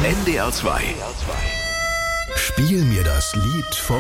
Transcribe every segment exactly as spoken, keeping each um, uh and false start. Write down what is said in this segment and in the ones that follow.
N D R zwei. Spiel mir das Lied vom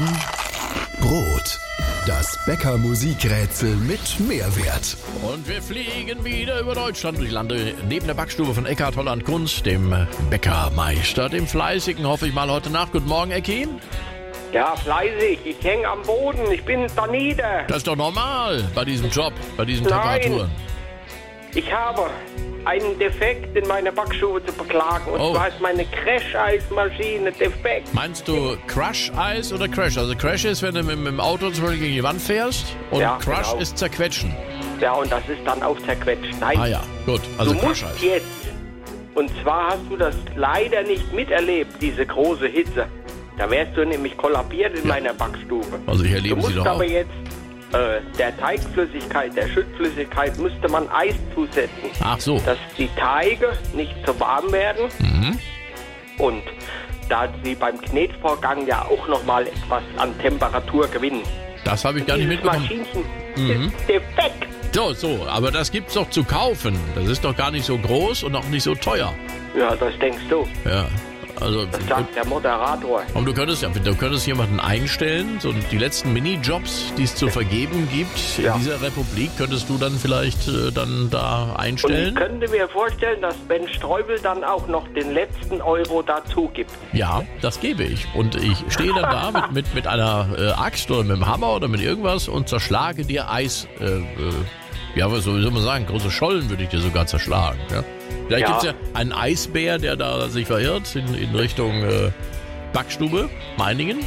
Brot. Das Bäcker-Musikrätsel mit Mehrwert. Und wir fliegen wieder über Deutschland. Ich lande neben der Backstube von Eckhard Holland Kunst, dem Bäckermeister, dem Fleißigen, hoffe ich mal heute Nacht. Guten Morgen, Ecki. Ja, fleißig. Ich hänge am Boden. Ich bin da nieder. Das ist doch normal bei diesem Job, bei diesen Nein. Temperaturen. Ich habe einen Defekt in meiner Backstube zu beklagen. Und Oh. zwar ist meine Crash-Eismaschine defekt. Meinst du Crush-Eis oder Crash? Also Crash ist, wenn du mit, mit dem Auto zum Beispiel gegen die Wand fährst, und Ja, Crush genau. ist zerquetschen. Ja, und das ist dann auch zerquetscht. Nein, Ah ja, gut. Also du musst Crush-Eis. jetzt. Und zwar hast du das leider nicht miterlebt, diese große Hitze. Da wärst du nämlich kollabiert in Ja. meiner Backstube. Also ich Du erlebe sie musst doch auch. aber jetzt äh, der Teigflüssigkeit, der Schüttflüssigkeit, müsste man Eis zusetzen. Ach so. Dass die Teige nicht zu warm werden. Mhm. Und da sie beim Knetvorgang ja auch nochmal etwas an Temperatur gewinnen. Das habe ich gar nicht Dieses mitbekommen. Maschinchen ist defekt. So, so, aber das gibt's doch zu kaufen. Das ist doch gar nicht so groß und auch nicht so teuer. Ja, das denkst du. Ja, also... Das sagt der Moderator. Und du könntest ja, du könntest jemanden einstellen, so die letzten Minijobs, die es zu vergeben gibt Ja. in dieser Republik, könntest du dann vielleicht äh, dann da Und ich einstellen? könnte mir vorstellen, dass Ben Streubel dann auch noch den letzten Euro dazu gibt. Ja, das gebe ich. Und ich stehe dann da mit, mit, mit einer äh, Axt oder mit einem Hammer oder mit irgendwas und zerschlage dir Eis. Äh, äh, ja, was soll man sagen? Große Schollen würde ich dir sogar zerschlagen. Ja? Vielleicht Ja. gibt es ja einen Eisbär, der da sich verirrt in, in Richtung äh, Backstube, Meiningen.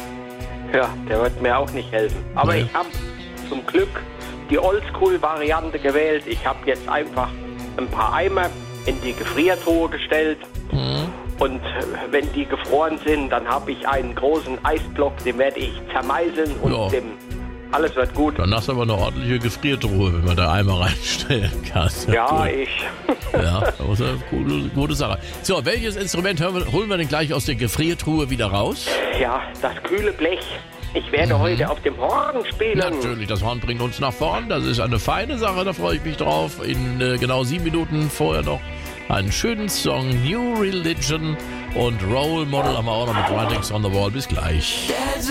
Ja, der wird mir auch nicht helfen. Aber Nee. ich habe zum Glück die Oldschool-Variante gewählt. Ich habe jetzt einfach ein paar Eimer in die Gefriertruhe gestellt. Und äh, wenn die gefroren sind, dann habe ich einen großen Eisblock, den werde ich zermeißeln und Ja. dem alles wird gut. Dann hast du aber eine ordentliche Gefriertruhe, wenn man da einmal reinstellen kann. Ja, Cool. ich. Ja, das ist eine gute, gute Sache. So, welches Instrument hören wir, holen wir denn gleich aus der Gefriertruhe wieder raus? Ja, das kühle Blech. Ich werde heute auf dem Horn spielen. Natürlich, das Horn bringt uns nach vorn. Das ist eine feine Sache, da freue ich mich drauf. In äh, genau sieben Minuten vorher noch einen schönen Song, New Religion und Role Model haben wir auch noch mit Writings on the Wall. Bis gleich.